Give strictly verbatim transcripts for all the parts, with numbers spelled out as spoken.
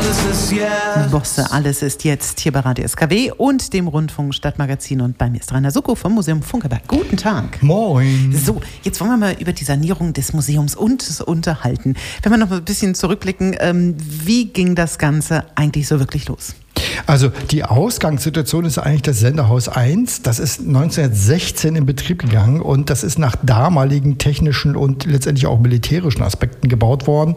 alles ist jetzt. Bosse, alles ist jetzt hier bei Radio S K W und dem Rundfunk Stadtmagazin. Und bei mir ist Rainer Suckow vom Museum Funkeberg. Guten Tag. Moin. So, jetzt wollen wir mal über die Sanierung des Museums und unterhalten. Wenn wir noch ein bisschen zurückblicken, ähm, wie ging das Ganze eigentlich so wirklich los? Also die Ausgangssituation ist eigentlich das Senderhaus eins. Das ist neunzehnhundertsechzehn in Betrieb gegangen und das ist nach damaligen technischen und letztendlich auch militärischen Aspekten gebaut worden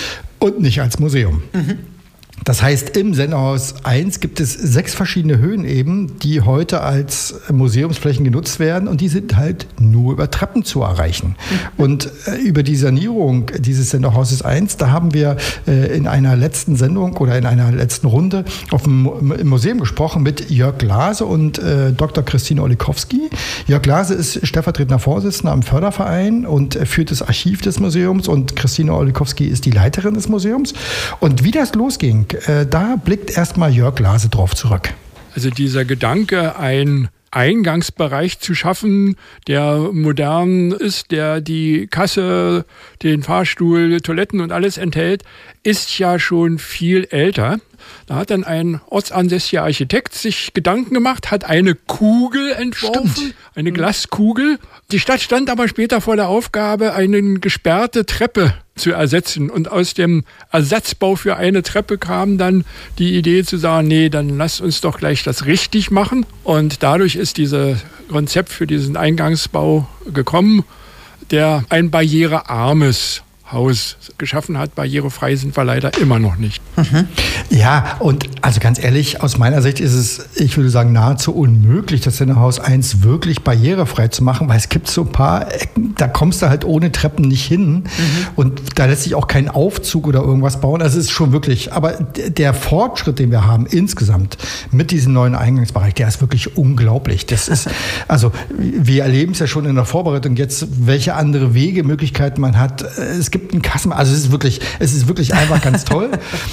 und nicht als Museum. Mhm. Das heißt, im Senderhaus eins gibt es sechs verschiedene Höhen eben, die heute als Museumsflächen genutzt werden und die sind halt nur über Treppen zu erreichen. Mhm. Und äh, über die Sanierung dieses Senderhauses eins, da haben wir äh, in einer letzten Sendung oder in einer letzten Runde auf dem, im Museum gesprochen mit Jörg Glase und äh, Doktor Christine Olikowski. Jörg Glase ist stellvertretender Vorsitzender am Förderverein und äh, führt das Archiv des Museums und Christine Olikowski ist die Leiterin des Museums. Und wie das losging, da blickt erstmal Jörg Glase drauf zurück. Also dieser Gedanke, ein Eingangsbereich zu schaffen, der modern ist, der die Kasse, den Fahrstuhl, Toiletten und alles enthält, ist ja schon viel älter. Da hat dann ein ortsansässiger Architekt sich Gedanken gemacht, hat eine Kugel entworfen, Stimmt. eine Glaskugel. Die Stadt stand aber später vor der Aufgabe, eine gesperrte Treppe zu ersetzen. Und aus dem Ersatzbau für eine Treppe kam dann die Idee zu sagen, nee, dann lass uns doch gleich das richtig machen. Und dadurch ist dieses Konzept für diesen Eingangsbau gekommen, der ein barrierearmes Haus geschaffen hat. Barrierefrei sind wir leider immer noch nicht. Mhm. Ja, und also ganz ehrlich, aus meiner Sicht ist es, ich würde sagen, nahezu unmöglich, das Senderhaus eins wirklich barrierefrei zu machen, weil es gibt so ein paar Ecken, da kommst du halt ohne Treppen nicht hin mhm. und da lässt sich auch kein Aufzug oder irgendwas bauen. Also es ist schon wirklich, aber der Fortschritt, den wir haben insgesamt mit diesem neuen Eingangsbereich, der ist wirklich unglaublich. Das ist, also wir erleben es ja schon in der Vorbereitung jetzt, welche andere Wege, Möglichkeiten man hat. Es gibt einen Kassen, also es ist wirklich, es ist wirklich einfach ganz toll.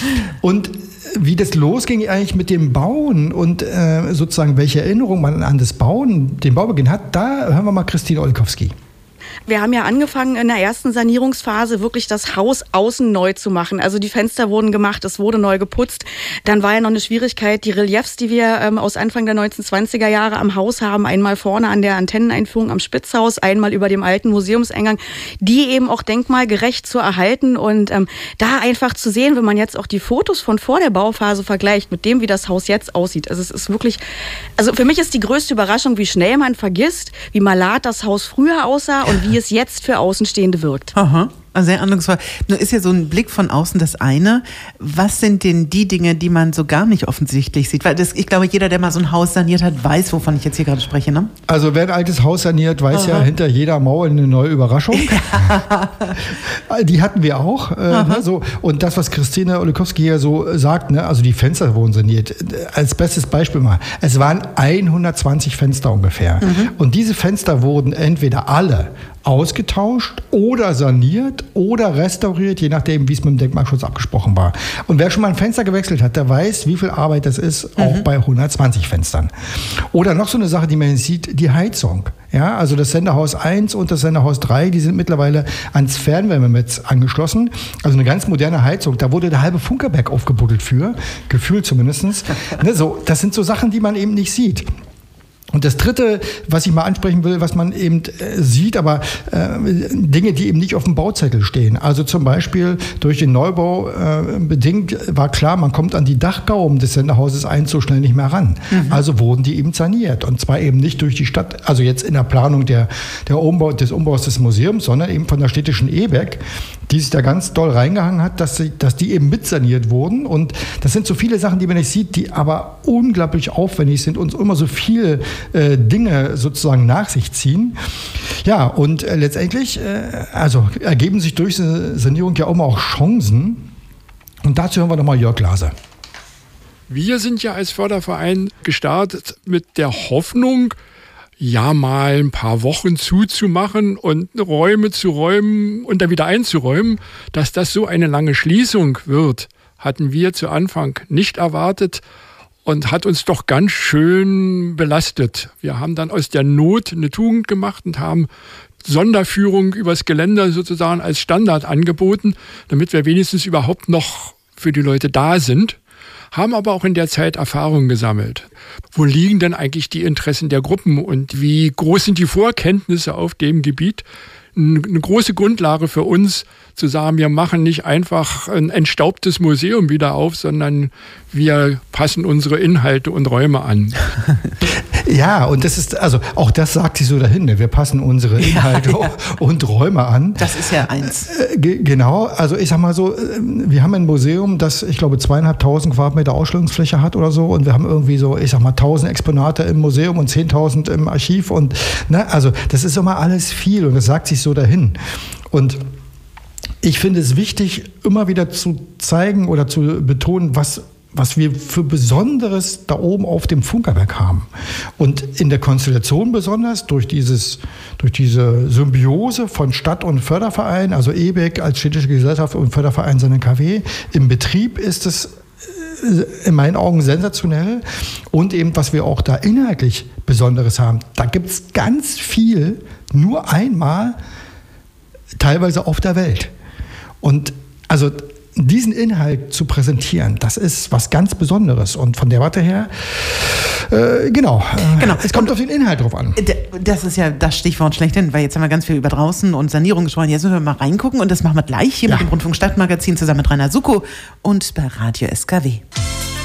Und wie das losging eigentlich mit dem Bauen und äh, sozusagen welche Erinnerung man an das Bauen, den Baubeginn hat, da hören wir mal Christine Olikowski. Wir haben ja angefangen in der ersten Sanierungsphase wirklich das Haus außen neu zu machen. Also die Fenster wurden gemacht, es wurde neu geputzt. Dann war ja noch eine Schwierigkeit, die Reliefs, die wir ähm, aus Anfang der neunzehnhundertzwanziger Jahre am Haus haben, einmal vorne an der Antenneneinführung am Spitzhaus, einmal über dem alten Museumseingang, die eben auch denkmalgerecht zu erhalten und ähm, da einfach zu sehen, wenn man jetzt auch die Fotos von vor der Bauphase vergleicht mit dem, wie das Haus jetzt aussieht. Also es ist wirklich, also für mich ist die größte Überraschung, wie schnell man vergisst, wie malat das Haus früher aussah und wie es jetzt für Außenstehende wirkt. Aha. Sehr eindrucksvoll. Nur ist ja so ein Blick von außen das eine. Was sind denn die Dinge, die man so gar nicht offensichtlich sieht? Weil das, ich glaube, jeder, der mal so ein Haus saniert hat, weiß, wovon ich jetzt hier gerade spreche, ne? Also wer ein altes Haus saniert, weiß Aha. ja hinter jeder Mauer eine neue Überraschung. Ja. Die hatten wir auch. Äh, ne, so. Und das, was Christine Olikowski hier so sagt, ne, also die Fenster wurden saniert. Als bestes Beispiel mal. Es waren hundertzwanzig Fenster ungefähr. Mhm. Und diese Fenster wurden entweder alle ausgetauscht oder saniert oder restauriert, je nachdem, wie es mit dem Denkmalschutz abgesprochen war. Und wer schon mal ein Fenster gewechselt hat, der weiß, wie viel Arbeit das ist, mhm. auch bei hundertzwanzig Fenstern. Oder noch so eine Sache, die man sieht, die Heizung. Ja, also das Senderhaus eins und das Senderhaus drei, die sind mittlerweile ans Fernwärmenetz angeschlossen. Also eine ganz moderne Heizung. Da wurde der halbe Funkeberg aufgebuddelt für, gefühlt zumindest. Ne, so, das sind so Sachen, die man eben nicht sieht. Und das Dritte, was ich mal ansprechen will, was man eben äh, sieht, aber äh, Dinge, die eben nicht auf dem Bauzettel stehen. Also zum Beispiel durch den Neubau äh, bedingt war klar, man kommt an die Dachgauben des Senderhauses eins so schnell nicht mehr ran. Mhm. Also wurden die eben saniert. Und zwar eben nicht durch die Stadt, also jetzt in der Planung der, der Umbau, des Umbaus des Museums, sondern eben von der städtischen E-Beck, die sich da ganz doll reingehangen hat, dass, sie, dass die eben mitsaniert wurden. Und das sind so viele Sachen, die man nicht sieht, die aber unglaublich aufwendig sind und immer so viel äh, Dinge sozusagen nach sich ziehen. Ja, und äh, letztendlich äh, also ergeben sich durch diese Sanierung ja auch immer auch Chancen. Und dazu hören wir nochmal Jörg Glase. Wir sind ja als Förderverein gestartet mit der Hoffnung, ja mal ein paar Wochen zuzumachen und Räume zu räumen und dann wieder einzuräumen. Dass das so eine lange Schließung wird, hatten wir zu Anfang nicht erwartet und hat uns doch ganz schön belastet. Wir haben dann aus der Not eine Tugend gemacht und haben Sonderführung übers Geländer sozusagen als Standard angeboten, damit wir wenigstens überhaupt noch für die Leute da sind, haben aber auch in der Zeit Erfahrungen gesammelt. Wo liegen denn eigentlich die Interessen der Gruppen und wie groß sind die Vorkenntnisse auf dem Gebiet? Eine große Grundlage für uns, zu sagen, wir machen nicht einfach ein entstaubtes Museum wieder auf, sondern wir passen unsere Inhalte und Räume an. Ja, und das ist, also auch das sagt sie so dahin, ne? Wir passen unsere Inhalte ja, ja. und Räume an. Das ist ja eins. Äh, ge- genau, also ich sag mal so, wir haben ein Museum, das, ich glaube, zweieinhalbtausend Quadratmeter Ausstellungsfläche hat oder so, und wir haben irgendwie so, ich sag mal, tausend Exponate im Museum und zehntausend im Archiv und, ne, also das ist immer alles viel und das sagt sich so dahin. Und ich finde es wichtig, immer wieder zu zeigen oder zu betonen, was, was wir für Besonderes da oben auf dem Funkerberg haben. Und in der Konstellation besonders durch, dieses, durch diese Symbiose von Stadt- und Förderverein, also E B E C als städtische Gesellschaft und Förderverein seinen K W, im Betrieb ist es in meinen Augen sensationell. Und eben, was wir auch da inhaltlich Besonderes haben, da gibt es ganz viel, nur einmal, teilweise auf der Welt. Und also diesen Inhalt zu präsentieren, das ist was ganz Besonderes. Und von der Warte her, äh, genau, äh, genau, es kommt und auf den Inhalt drauf an. Das ist ja das Stichwort schlechthin, weil jetzt haben wir ganz viel über draußen und Sanierung gesprochen. Jetzt müssen wir mal reingucken und das machen wir gleich hier ja. mit dem Rundfunk Stadtmagazin zusammen mit Rainer Suckow und bei Radio S K W.